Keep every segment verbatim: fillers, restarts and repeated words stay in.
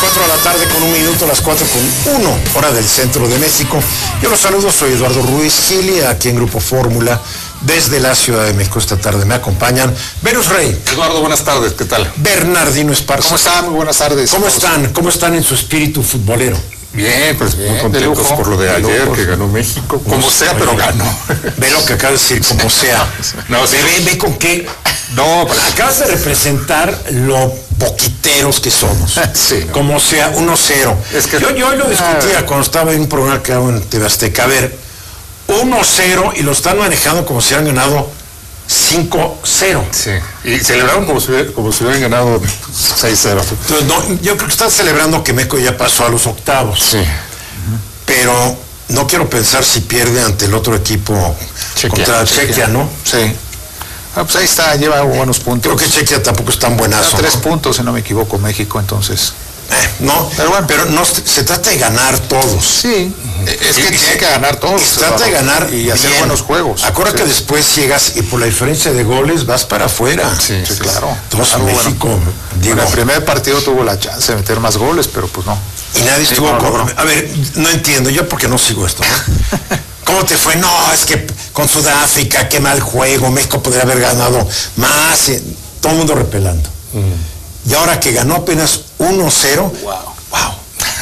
cuatro de la tarde con un minuto, las cuatro con uno, hora del centro de México. Yo los saludo, soy Eduardo Ruiz Gili, aquí en Grupo Fórmula, desde la Ciudad de México. Esta tarde me acompañan Venus Rey. Eduardo, buenas tardes, ¿qué tal? Bernardino Esparza. ¿Cómo están? Muy buenas tardes. ¿Cómo están? ¿Cómo están en su espíritu futbolero? Bien, pues bien, muy contentos por lo de, de ayer, lujo, que ganó México, como pues, sea, pero ganó. Ve lo que acaba de decir, como sea. No, sí. ve, ve con qué. No, pero... acabas de representar lo poquiteros que somos. Sí, no. Como sea, uno cero. Es que... Yo, yo lo discutía cuando estaba en un programa que hago en T V Azteca. A ver, uno cero y lo están manejando como si hubieran ganado cinco cero. Sí, y celebraron como si, como si hubieran ganado seis cero. Entonces, no, yo creo que están celebrando que México ya pasó a los octavos. Sí. Pero no quiero pensar si pierde ante el otro equipo Chequia, contra Chequia, Chequia, ¿no? Sí. Ah, pues ahí está, lleva buenos puntos. Creo que Chequia tampoco es tan buenazo. Tres ¿no? puntos, si no me equivoco, México, entonces. Eh, no, pero bueno, pero no se trata de ganar todos. Sí, es que y, tiene que ganar todos. Se trata de ganar y hacer bien. buenos juegos. Acuérdate sí. que después llegas y por la diferencia de goles vas para afuera. Sí, sí, sí claro. Entonces claro, México, bueno, digo, en el primer partido tuvo la chance de meter más goles, pero pues no. Y nadie sí, estuvo. no, con... no, no. A ver, no entiendo yo porque no sigo esto. ¿no? ¿Cómo te fue? No, es que con Sudáfrica, qué mal juego, México podría haber ganado más. Y todo el mundo repelando. Mm. Y ahora que ganó apenas uno cero, wow. wow.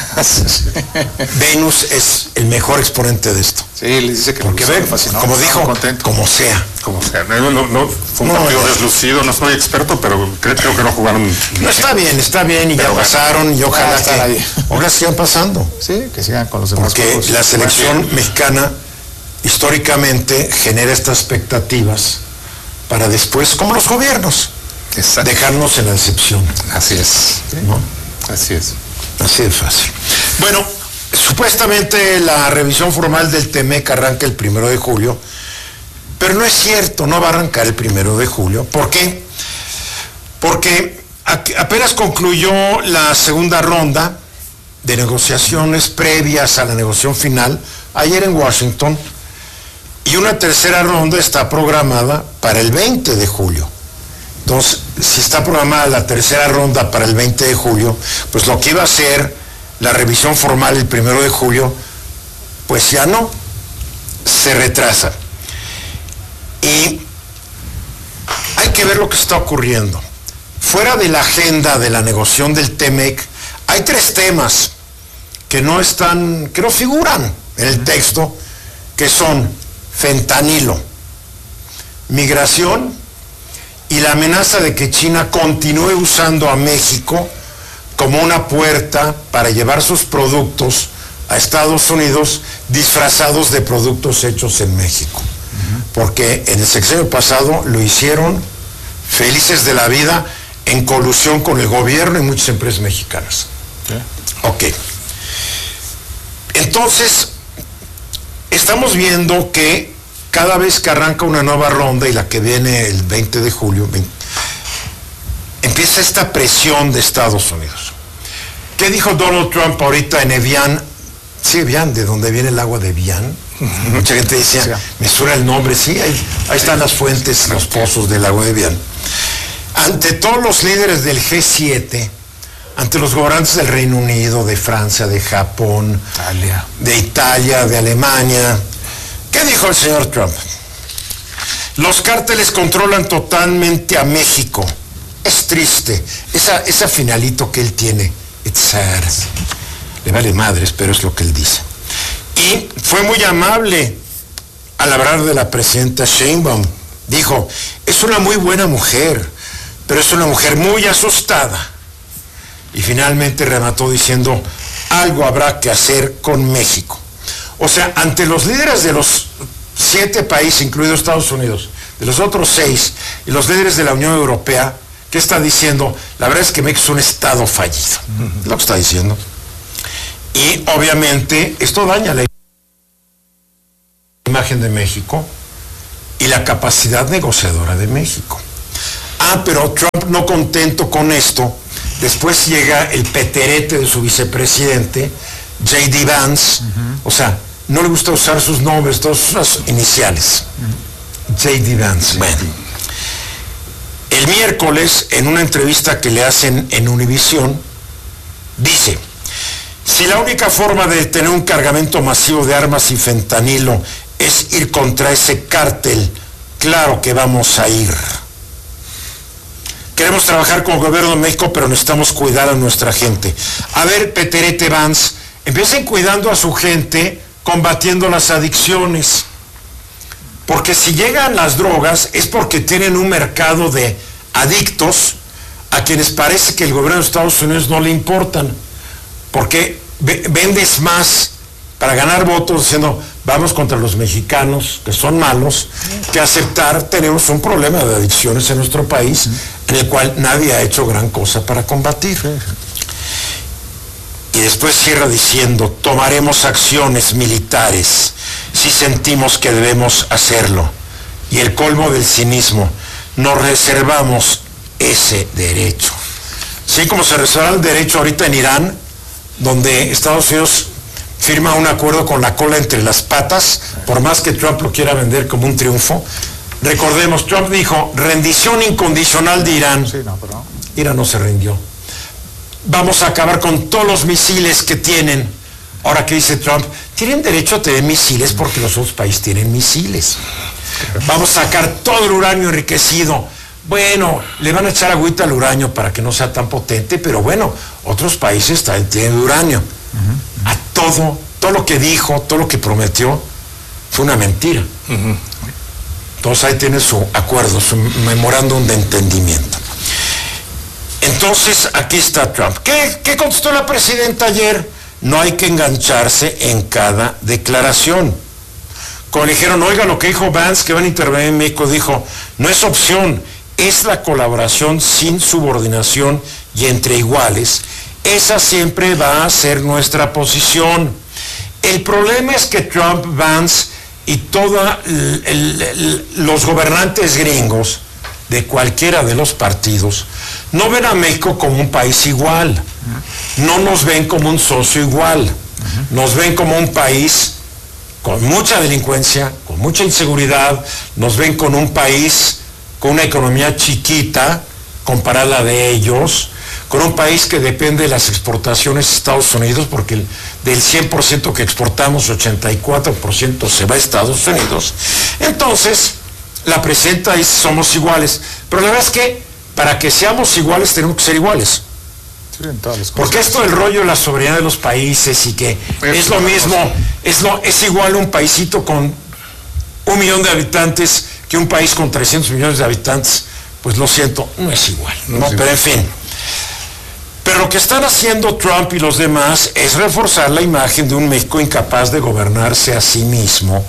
Venus es el mejor exponente de esto. Sí, le dice que porque ve, como dijo, como sea. Como sea. No, no, no, fue un no, partido no. deslucido, no soy experto, pero creo, creo que no jugaron. No, está bien, está bien, y pero ya pasaron, y ojalá que ahí. ahora sigan pasando. Sí, que sigan con los demás. Porque juegos. La selección mexicana históricamente genera estas expectativas para después, como los gobiernos, exacto, dejarnos en la decepción. Así es. ¿No? Así es. Así de fácil. Bueno, supuestamente la revisión formal del Temec arranca el primero de julio, pero no es cierto, no va a arrancar el primero de julio. ¿Por qué? Porque apenas concluyó la segunda ronda de negociaciones previas a la negociación final ayer en Washington, y una tercera ronda está programada para el veinte de julio. Entonces, si está programada la tercera ronda para el veinte de julio, pues lo que iba a ser la revisión formal el primero de julio, pues ya no, se retrasa. Y hay que ver lo que está ocurriendo. Fuera de la agenda de la negociación del Temec, hay tres temas que no están, que no figuran en el texto, que son fentanilo, migración, y la amenaza de que China continúe usando a México como una puerta para llevar sus productos a Estados Unidos disfrazados de productos hechos en México. Uh-huh. Porque en el sexenio pasado lo hicieron felices de la vida en colusión con el gobierno y muchas empresas mexicanas. ¿Sí? Ok. Entonces, estamos viendo que cada vez que arranca una nueva ronda, y la que viene el veinte de julio, veinte, empieza esta presión de Estados Unidos. ¿Qué dijo Donald Trump ahorita en Evian? Sí, Evian, de donde viene el agua de Evian. Uh-huh. Mucha gente decía, sí. me suena el nombre, sí, ahí, ahí están las fuentes, los pozos del agua de Evian. Ante todos los líderes del G siete, ante los gobernantes del Reino Unido, de Francia, de Japón, Italia. de Italia, de Alemania, ¿qué dijo el señor Trump? Los cárteles controlan totalmente a México. Es triste. Esa, esa finalito que él tiene, it's sad. Le vale madres, pero es lo que él dice. Y fue muy amable al hablar de la presidenta Sheinbaum. Dijo, es una muy buena mujer, pero es una mujer muy asustada. Y finalmente remató diciendo, algo habrá que hacer con México. O sea, ante los líderes de los siete países, incluido Estados Unidos, de los otros seis, y los líderes de la Unión Europea, ¿qué está diciendo? La verdad es que México es un Estado fallido. Uh-huh. Lo que está diciendo. Y obviamente esto daña la imagen de México y la capacidad negociadora de México. Ah, pero Trump, no contento con esto, después llega el peterete de su vicepresidente, J D Vance, uh-huh. o sea, no le gusta usar sus nombres, todas sus iniciales. Uh-huh. J D Vance. Bueno, el miércoles, en una entrevista que le hacen en Univisión, Dice, si la única forma de tener un cargamento masivo de armas y fentanilo es ir contra ese cártel, claro que vamos a ir. Queremos trabajar con el gobierno de México, pero necesitamos cuidar a nuestra gente. A ver, Peterete Vance, empiecen cuidando a su gente, combatiendo las adicciones. Porque si llegan las drogas es porque tienen un mercado de adictos a quienes parece que el gobierno de Estados Unidos no le importan. Porque vendes más para ganar votos diciendo vamos contra los mexicanos que son malos, que aceptar tenemos un problema de adicciones en nuestro país en el cual nadie ha hecho gran cosa para combatir. Y después cierra diciendo, tomaremos acciones militares si sentimos que debemos hacerlo. Y el colmo del cinismo, nos reservamos ese derecho. Sí, como se reserva el derecho ahorita en Irán, donde Estados Unidos firma un acuerdo con la cola entre las patas, por más que Trump lo quiera vender como un triunfo. Recordemos, Trump dijo, rendición incondicional de Irán. Sí, no, pero... Irán no se rindió. Vamos a acabar con todos los misiles que tienen. Ahora, ¿qué dice Trump? Tienen derecho a tener misiles porque los otros países tienen misiles. Vamos a sacar todo el uranio enriquecido. Bueno, le van a echar agüita al uranio para que no sea tan potente, pero bueno, otros países también tienen uranio. Uh-huh. A todo, todo lo que dijo, todo lo que prometió, fue una mentira. Uh-huh. Entonces ahí tiene su acuerdo, su memorándum de entendimiento. Entonces, aquí está Trump. ¿Qué, qué contestó la presidenta ayer? No hay que engancharse en cada declaración. Cuando le dijeron, oiga, lo que dijo Vance, que van a intervenir en México, dijo, no es opción, es la colaboración sin subordinación y entre iguales. Esa siempre va a ser nuestra posición. El problema es que Trump, Vance y todos los gobernantes gringos de cualquiera de los partidos no ven a México como un país igual, no nos ven como un socio igual, nos ven como un país con mucha delincuencia, con mucha inseguridad, nos ven con un país con una economía chiquita comparada a la de ellos, con un país que depende de las exportaciones a Estados Unidos, porque el, del cien por ciento que exportamos, ochenta y cuatro por ciento se va a Estados Unidos. Entonces, la presidenta dice, somos iguales, pero la verdad es que para que seamos iguales tenemos que ser iguales. Sí, en todas las cosas. Porque esto del rollo de la soberanía de los países y que es, es lo mismo, es, lo, es igual un paisito con un millón de habitantes que un país con trescientos millones de habitantes, pues lo siento, no es igual, ¿no? No, pero en fin. Pero lo que están haciendo Trump y los demás es reforzar la imagen de un México incapaz de gobernarse a sí mismo.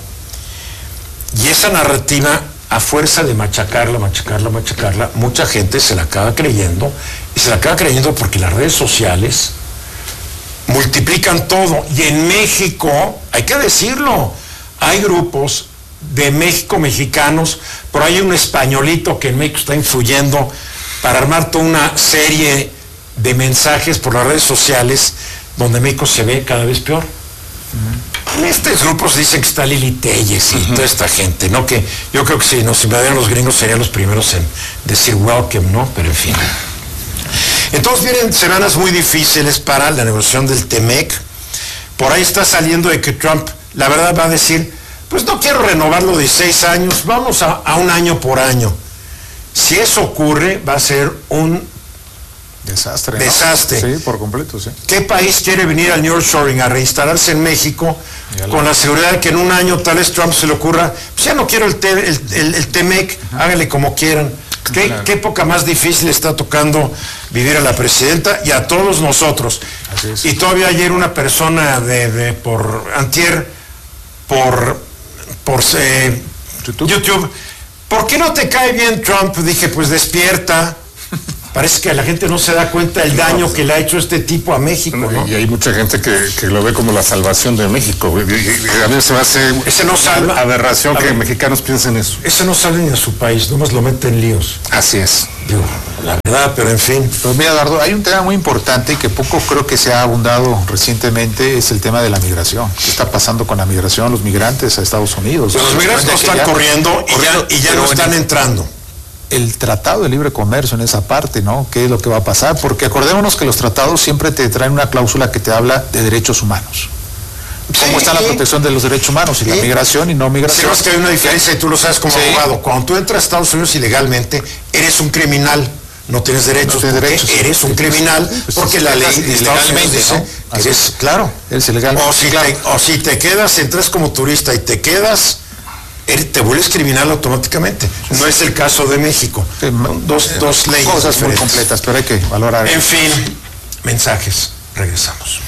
Y esa narrativa, a fuerza de machacarla, machacarla, machacarla, mucha gente se la acaba creyendo, y se la acaba creyendo porque las redes sociales multiplican todo. Y en México, hay que decirlo, hay grupos de México mexicanos, pero hay un españolito que en México está influyendo para armar toda una serie de mensajes por las redes sociales donde México se ve cada vez peor. Uh-huh. En estos grupos dicen que está Lili Telles y uh-huh. toda esta gente, ¿no? Que yo creo que si nos invadieran los gringos serían los primeros en decir welcome, ¿no? Pero en fin. Entonces vienen semanas muy difíciles para la negociación del T-MEC. Por ahí está saliendo de que Trump, la verdad, va a decir, pues no quiero renovarlo de seis años, vamos a, a un año por año. Si eso ocurre, va a ser un desastre. ¿no? Desastre. Sí, por completo, sí. ¿Qué país quiere venir al nearshoring a reinstalarse en México con la seguridad de que en un año tal vez Trump se le ocurra, pues ya no quiero el, te, el, el, el T-MEC, háganle como quieran? ¿Qué, claro. ¿Qué época más difícil está tocando vivir a la presidenta y a todos nosotros? Así es. Y todavía ayer una persona de, de por antier, por, por eh, YouTube. YouTube, ¿por qué no te cae bien Trump? Dije, pues despierta. Parece que la gente no se da cuenta del daño no, que le ha hecho este tipo a México, ¿no? Y hay mucha gente que, que lo ve como la salvación de México. Y, y a mí se me hace ese no salva, aberración que ver, mexicanos piensen eso. Ese no sale ni a su país, nomás lo mete en líos. Así es. Digo, la verdad, pero en fin. Pues mira, Eduardo, hay un tema muy importante y que poco creo que se ha abundado recientemente, es el tema de la migración. ¿Qué está pasando con la migración, los migrantes a Estados Unidos? Pues los migrantes no están ya, corriendo y ya, y ya no están entrando. el Tratado de Libre Comercio en esa parte, ¿no? ¿Qué es lo que va a pasar? Porque acordémonos que los tratados siempre te traen una cláusula que te habla de derechos humanos. ¿Cómo Sí, está la sí. protección de los derechos humanos? Y Sí. la migración y no migración. Sabes que hay una diferencia y tú lo sabes como Sí. abogado. Cuando tú entras a Estados Unidos ilegalmente, eres un criminal. No tienes derechos. No tienes porque derechos. Eres un criminal Pues, porque sí, la ley estás de Estados Unidos ilegalmente, dice ¿no? que Así eres, es. claro. Eres ilegal. O si, Claro. te, o si te quedas, entras como turista y te quedas, eres- te vuelves criminal automáticamente. No es el caso de México. Sí, Son dos, dos leyes Cosas muy diferentes. completas, pero hay que valorar. En fin, mensajes. Regresamos.